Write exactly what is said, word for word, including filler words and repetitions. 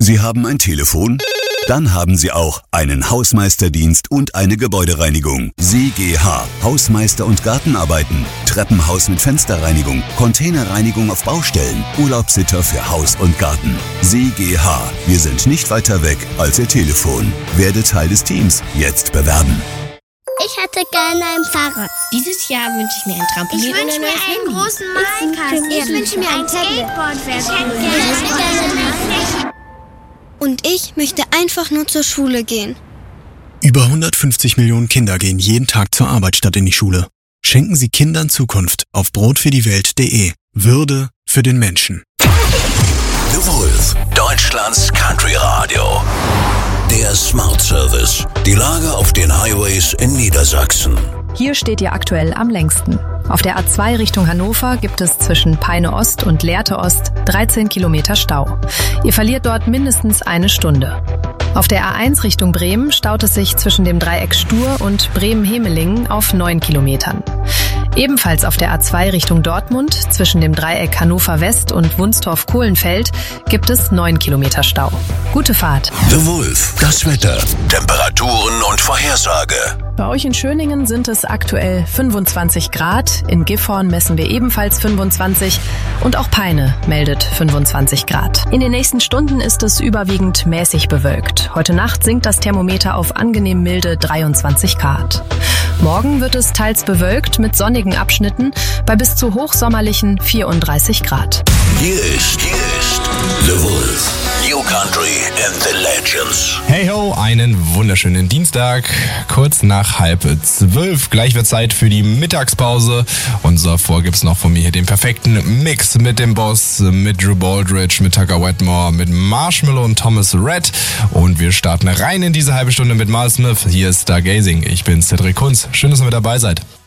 Sie haben ein Telefon? Dann haben Sie auch einen Hausmeisterdienst und eine Gebäudereinigung. S I G H, Hausmeister- und Gartenarbeiten, Treppenhaus mit Fensterreinigung, Containerreinigung auf Baustellen, Urlaubssitter für Haus und Garten. S I G H, wir sind nicht weiter weg als Ihr Telefon. Werde Teil des Teams, jetzt bewerben. Ich hätte gerne ein Fahrrad. Dieses Jahr wünsche ich mir ein Trampolin. Ich wünsche mir einen großen Malkasten. Ich wünsche mir ein Skateboard. Ich hätte gerne. Und ich möchte einfach nur zur Schule gehen. Über hundertfünfzig Millionen Kinder gehen jeden Tag zur Arbeit statt in die Schule. Schenken Sie Kindern Zukunft auf brotfürdiewelt punkt de. Würde für den Menschen. The Wolf, Deutschlands Country Radio. Der Smart Service. Die Lage auf den Highways in Niedersachsen. Hier steht ihr aktuell am längsten. Auf der A zwei Richtung Hannover gibt es zwischen Peine Ost und Lehrte Ost dreizehn Kilometer Stau. Ihr verliert dort mindestens eine Stunde. Auf der A eins Richtung Bremen staut es sich zwischen dem Dreieck Stur und Bremen-Hemelingen auf neun Kilometern. Ebenfalls auf der A zwei Richtung Dortmund zwischen dem Dreieck Hannover West und Wunstorf-Kohlenfeld gibt es neun Kilometer Stau. Gute Fahrt. The Wolf, das Wetter, Temperaturen und Vorhersage. Bei euch in Schöningen sind es aktuell fünfundzwanzig Grad, in Gifhorn messen wir ebenfalls fünfundzwanzig und auch Peine meldet fünfundzwanzig Grad. In den nächsten Stunden ist es überwiegend mäßig bewölkt. Heute Nacht sinkt das Thermometer auf angenehm milde dreiundzwanzig Grad. Morgen wird es teils bewölkt mit sonnigen Abschnitten bei bis zu hochsommerlichen vierunddreißig Grad. Hier ist, hier ist The Wolf. New Country and the Legends. Hey ho, einen wunderschönen Dienstag, kurz nach halb zwölf. Gleich wird Zeit für die Mittagspause. Und so davor gibt's noch von mir hier den perfekten Mix mit dem Boss, mit Drew Baldridge, mit Tucker Wetmore, mit Marshmallow und Thomas Rhett. Und wir starten rein in diese halbe Stunde mit Miles Smith. Hier ist Stargazing. Ich bin Cedric Kunz. Schön, dass ihr mit dabei seid.